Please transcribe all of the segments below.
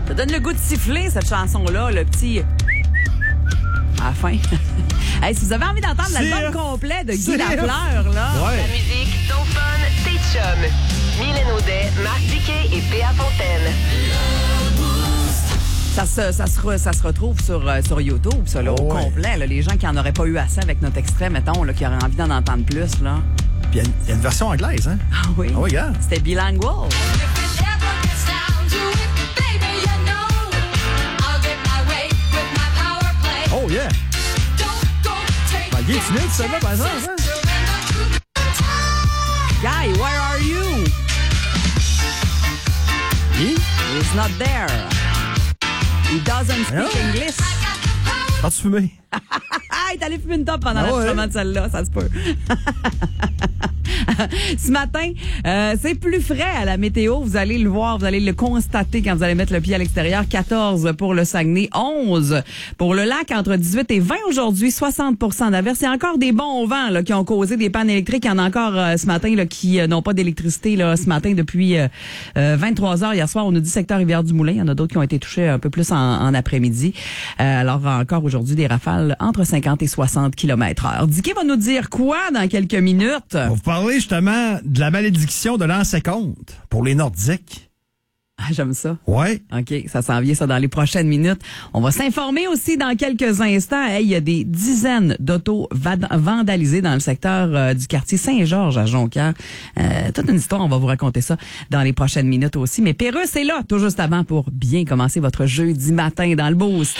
Ça donne le goût de siffler, cette chanson-là, le petit... à la fin. Hey, si vous avez envie d'entendre l'album complet de Guy Lafleur, là... Ouais. La musique, ton fun, tes chums. Mylène Audet, Marc Diquet et P.A. Fontaine. Ça se retrouve sur YouTube, ça, là, au complet. Là, les gens qui en auraient pas eu assez avec notre extrait, mettons, là, qui auraient envie d'en entendre plus, là. Puis il y a une version anglaise, hein? Ah oui? Ah oui, regarde. C'était bilingual. Oh, yeah! Ben, il est timide, celle-là, par exemple, hein? Guy, where are you? He's not there. He doesn't speak English. Quand-tu fumé? Ah, il est allé fumer une top pendant l'enregistrement de celle-là, ça se peut. Ce matin, c'est plus frais à la météo. Vous allez le voir, vous allez le constater quand vous allez mettre le pied à l'extérieur. 14 pour le Saguenay, 11 pour le lac, entre 18 et 20 aujourd'hui, 60% d'averse. Il y a encore des bons vents là, qui ont causé des pannes électriques. Il y en a encore ce matin là, qui n'ont pas d'électricité là, ce matin depuis 23 heures. Hier soir, on nous dit secteur Rivière-du-Moulin. Il y en a d'autres qui ont été touchés un peu plus en après-midi. Alors encore aujourd'hui, des rafales entre 50 et 60 km/h. Dicky va nous dire quoi dans quelques minutes? On va vous parler justement de la malédiction de l'an 50 pour les Nordiques. Ah, j'aime ça. Ouais. OK, ça s'en vient, ça, dans les prochaines minutes. On va s'informer aussi dans quelques instants. Hey, il y a des dizaines d'autos vandalisées dans le secteur du quartier Saint-Georges à Jonquière. Toute une histoire, on va vous raconter ça dans les prochaines minutes aussi. Mais Pérusse est là, tout juste avant, pour bien commencer votre jeudi matin dans le Boost.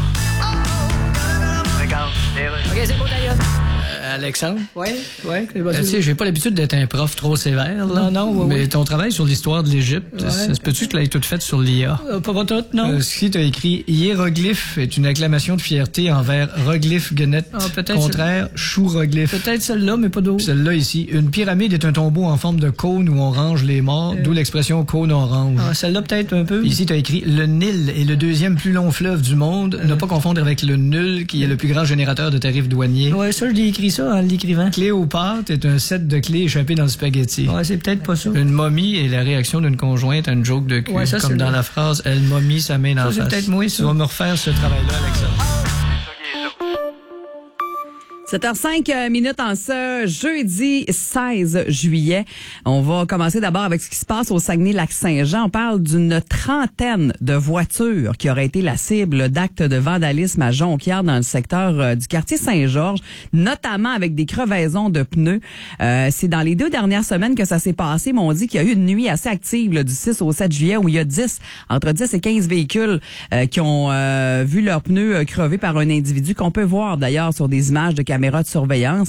OK, c'est beau d'ailleurs. Alexandre? Oui. Tu sais, j'ai pas l'habitude d'être un prof trop sévère, là. Non, mais ton travail sur l'histoire de l'Égypte, ça se peut-tu que tu l'aies toute faite sur l'IA? Pas tout, non. Si t'as écrit hiéroglyphe est une acclamation de fierté envers roglyphe guenette. Contraire, chouroglyphe. Peut-être celle-là, mais pas d'autre. Celle-là ici. Une pyramide est un tombeau en forme de cône où on range les morts, d'où l'expression cône orange. Celle-là peut-être un peu. Puis ici, t'as écrit le Nil est le deuxième plus long fleuve du monde. Ne pas confondre avec le nul, qui est le plus grand générateur de tarifs douaniers. Ouais, ça, je l'ai écrit ça en l'écrivant. Cléopâtre est un set de clés échappées dans le spaghetti. Ouais, c'est peut-être pas ça. Une momie est la réaction d'une conjointe à une joke de cul. Ouais, ça, comme dans la phrase « Elle momie sa main dans la face ». C'est peut-être moi, ça. Tu vas me refaire ce travail-là, Alexandre. 7h05 en ce jeudi 16 juillet. On va commencer d'abord avec ce qui se passe au Saguenay-Lac-Saint-Jean. On parle d'une trentaine de voitures qui auraient été la cible d'actes de vandalisme à Jonquière dans le secteur du quartier Saint-Georges, notamment avec des crevaisons de pneus. C'est dans les 2 dernières semaines que ça s'est passé, mais on dit qu'il y a eu une nuit assez active là, du 6 au 7 juillet où il y a entre 10 et 15 véhicules qui ont vu leurs pneus crevés par un individu qu'on peut voir d'ailleurs sur des images de caméras de surveillance.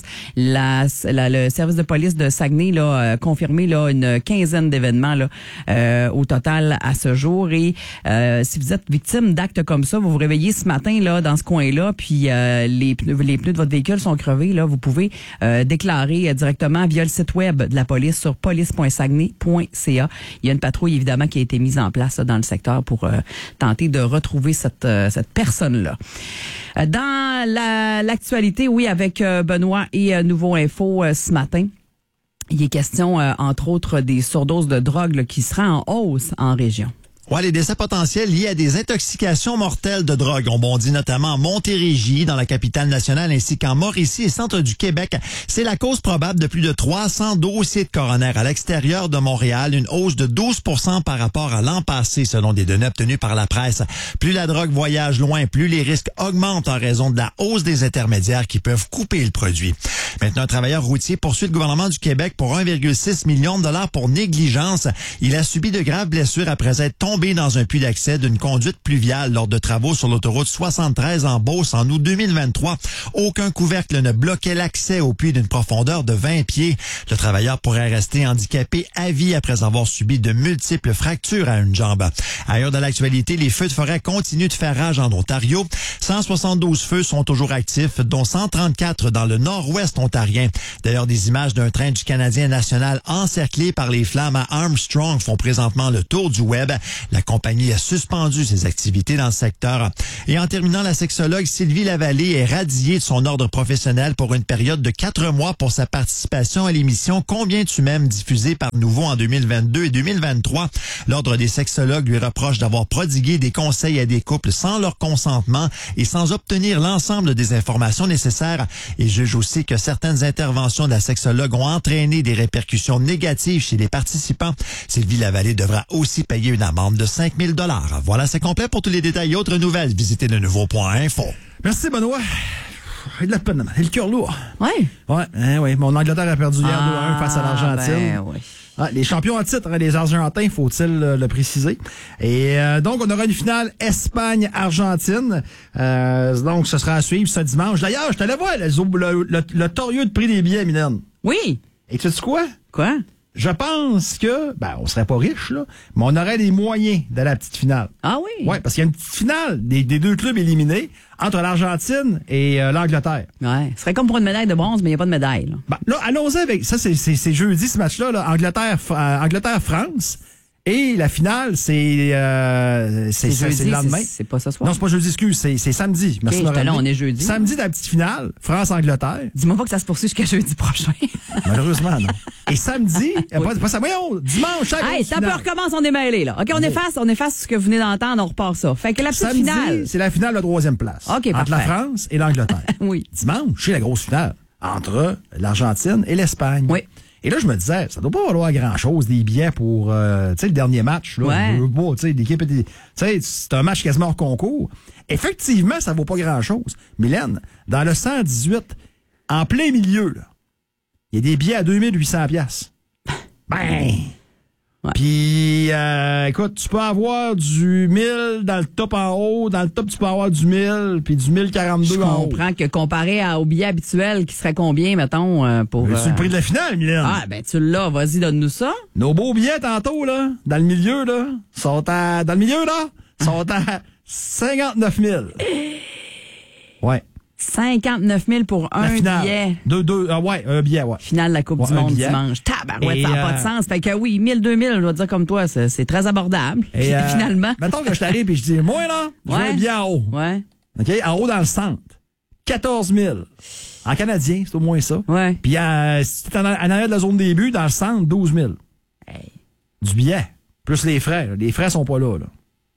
Le service de police de Saguenay là, a confirmé là, une quinzaine d'événements là, au total à ce jour. Et si vous êtes victime d'actes comme ça, vous vous réveillez ce matin là dans ce coin-là, puis les pneus de votre véhicule sont crevés, là, vous pouvez déclarer directement via le site web de la police sur police.saguenay.ca. Il y a une patrouille évidemment qui a été mise en place là, dans le secteur pour tenter de retrouver cette personne-là. Dans l'actualité, oui, avec Benoît et Nouveau Info ce matin, il est question, entre autres, des surdoses de drogue là, qui seraient en hausse en région. Ouais, les décès potentiels liés à des intoxications mortelles de drogue ont bondi notamment en Montérégie, dans la capitale nationale, ainsi qu'en Mauricie et centre du Québec. C'est la cause probable de plus de 300 dossiers de coroner à l'extérieur de Montréal, une hausse de 12% par rapport à l'an passé, selon des données obtenues par la presse. Plus la drogue voyage loin, plus les risques augmentent en raison de la hausse des intermédiaires qui peuvent couper le produit. Maintenant, un travailleur routier poursuit le gouvernement du Québec pour 1,6 million de dollars pour négligence. Il a subi de graves blessures après être tombé dans un puits d'accès d'une conduite pluviale lors de travaux sur l'autoroute 73 en Beauce en août 2023. Aucun couvercle ne bloquait l'accès au puits d'une profondeur de 20 pieds. Le travailleur pourrait rester handicapé à vie après avoir subi de multiples fractures à une jambe. Ailleurs dans l'actualité, les feux de forêt continuent de faire rage en Ontario. 172 feux sont toujours actifs, dont 134 dans le nord-ouest ontarien. D'ailleurs, des images d'un train du Canadien national encerclé par les flammes à Armstrong font présentement le tour du web. La compagnie a suspendu ses activités dans le secteur. Et en terminant, la sexologue Sylvie Lavallée est radiée de son ordre professionnel pour une période de 4 mois pour sa participation à l'émission Combien tu m'aimes diffusée par Nouveau en 2022 et 2023. L'ordre des sexologues lui reproche d'avoir prodigué des conseils à des couples sans leur consentement et sans obtenir l'ensemble des informations nécessaires. Et juge aussi que certaines interventions de la sexologue ont entraîné des répercussions négatives chez les participants. Sylvie Lavallée devra aussi payer une amende de 5 000 $. Voilà, c'est complet. Pour tous les détails et autres nouvelles, visitez lenouveau.info. Merci, Benoît. J'ai de la peine, j'ai le cœur lourd. Ouais. Ouais. Mon Angleterre a perdu hier 2-1 face à l'Argentine. Ben, oui. Les champions en titre, les Argentins, faut-il le préciser. Et donc, on aura une finale Espagne-Argentine. Donc, ce sera à suivre ce dimanche. D'ailleurs, je t'allais voir le torieux de prix des billets, Mylène. Oui. Et tu sais quoi? Quoi? Je pense que, on serait pas riche, là, mais on aurait les moyens d'aller à la petite finale. Ah oui? Ouais, parce qu'il y a une petite finale des deux clubs éliminés entre l'Argentine et l'Angleterre. Ouais. Ce serait comme pour une médaille de bronze, mais il n'y a pas de médaille, là. Là, allons-y avec, ça, c'est jeudi, ce match-là, là, Angleterre-France. Et la finale, c'est le lendemain. C'est pas ce soir? Non, c'est pas jeudi, excuse, c'est samedi. Merci de me là, rappeler. on est jeudi. Samedi, la petite finale, France-Angleterre. Dis-moi pas que ça se poursuit jusqu'à jeudi prochain. Malheureusement, non. Et samedi, pas ça, voyons, dimanche, chaque Hey, ça peut recommence, on est mêlés, là. OK, on efface ce que vous venez d'entendre, on repart ça. Fait que la petite samedi, finale. c'est la finale de 3e place. OK, entre la France et l'Angleterre. Oui. Dimanche, c'est la grosse finale entre l'Argentine et l'Espagne. Oui. Et là, je me disais, ça doit pas valoir grand-chose, des billets pour, le dernier match. Là, ouais. L'équipe était, c'est un match quasiment hors concours. Effectivement, ça vaut pas grand-chose. Mylène, dans le 118, en plein milieu, là, il y a des billets à 2800 $. Ben! Ouais. Puis, écoute, tu peux avoir du 1000 dans le top en haut. Dans le top, tu peux avoir du 1000, puis du 1042 en haut. Je comprends que comparé au billet habituel, qui serait combien, mettons, pour... C'est le prix de la finale, Mylène. Ah, ben tu l'as. Vas-y, donne-nous ça. Nos beaux billets, tantôt, là, dans le milieu, là, sont à 59 000. Ouais. 59 000 pour un billet. Un billet, ouais. Finale de la Coupe du Monde dimanche. Tabarouette, ça n'a pas de sens. Fait que oui, 1000, 2000, je dois dire comme toi, c'est très abordable. Et finalement. Mettons que je t'arrive et je dis, moi, là, je veux un billet en haut. Ouais. OK? En haut dans le centre. 14 000. En canadien, c'est au moins ça. Ouais. Puis, si tu es en arrière de la zone début, dans le centre, 12 000. Hey. Du billet. Plus les frais. Les frais sont pas là.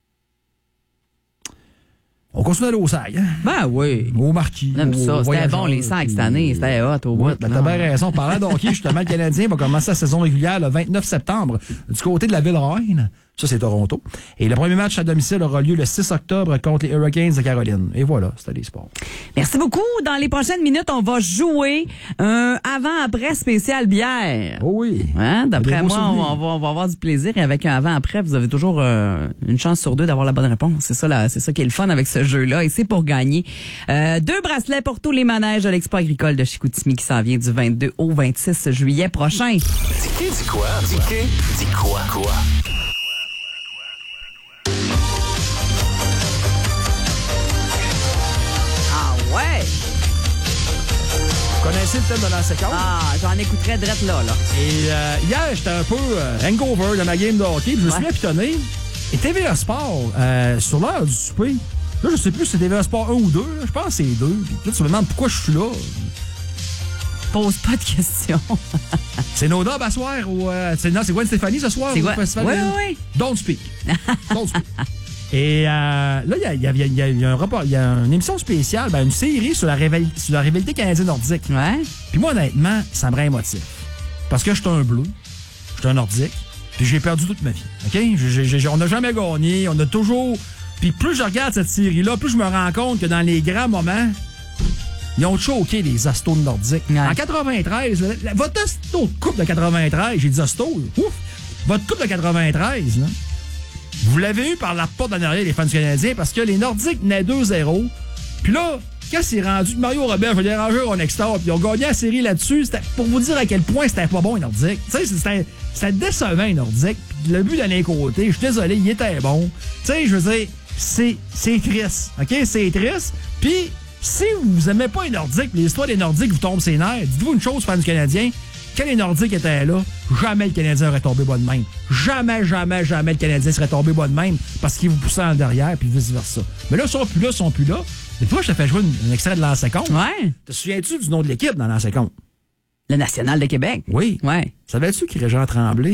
On continue d'aller au SAG. Hein? Ben oui. Au marquis. J'aime ça. C'était bon, les SAG, cette année. C'était hot au bout. T'as bien raison. Parlant d'hockey, justement, le Canadien va commencer sa saison régulière le 29 septembre du côté de la Ville-Reine. Ça, c'est Toronto. Et le premier match à domicile aura lieu le 6 octobre contre les Hurricanes de Caroline. Et voilà, c'était les sports. Merci beaucoup. Dans les prochaines minutes, on va jouer un avant-après spécial bière. Oh oui. Hein? D'après moi, on va avoir du plaisir. Et avec un avant-après, vous avez toujours une chance sur deux d'avoir la bonne réponse. C'est ça qui est le fun avec ce jeu-là. Et c'est pour gagner 2 bracelets pour tous les manèges de l'Expo agricole de Chicoutimi qui s'en vient du 22 au 26 juillet prochain. Dis quoi? Dis quoi? Ouais. Vous connaissez le thème de la séquence? Ah, j'en écouterais direct là. Et hier, j'étais un peu hangover de ma game de hockey. Je me suis pitonné. Et TVA Sport, sur l'heure du souper, là, je sais plus si c'est TVA Sport 1 ou 2. Là, je pense que c'est 2. Puis là, tu me demandes pourquoi je suis là. Pose pas de questions. C'est Noda à soir ou... c'est Gwen Stéphanie ce soir? C'est quoi? Oui. Don't speak. Et là, il y a un rapport, il y a une émission spéciale, une série sur la rivalité canadienne-nordique. Ouais. Puis moi, honnêtement, ça me rend émotif. Parce que je suis un bleu, je suis un nordique, puis j'ai perdu toute ma vie. OK? On n'a jamais gagné, on a toujours... Puis plus je regarde cette série-là, plus je me rends compte que dans les grands moments, ils ont choqué les Astos nordiques. Ouais. En 93, votre Asto de coupe de 93, j'ai dit Astos, ouf! Votre coupe de 93, là, vous l'avez eu par la porte en arrière, les fans canadiens, parce que les Nordiques naient 2-0. Puis là, quand c'est rendu que Mario Robert va déranger au Nextar, puis ils ont gagné la série là-dessus, c'était pour vous dire à quel point c'était pas bon, les Nordiques. Tu sais, c'était décevant, les Nordiques. Puis le but d'un côté, je suis désolé, il était bon. Tu sais, je veux dire, c'est triste. OK? C'est triste. Puis, si vous aimez pas les Nordiques, l'histoire des Nordiques vous tombe ses nerfs, dites-vous une chose, fans du Canadien. quand les Nordiques étaient là, jamais le Canadien aurait tombé bas de même. Jamais le Canadien serait tombé bas de même parce qu'ils vous poussaient en derrière puis vice-versa. Mais là, ils sont plus là. Des fois, je te fais jouer un extrait de l'ancien compte. Ouais. Te souviens-tu du nom de l'équipe dans l'ancien compte? Le National de Québec. Oui. Ouais. Savais-tu qu'il est Régent Tremblay?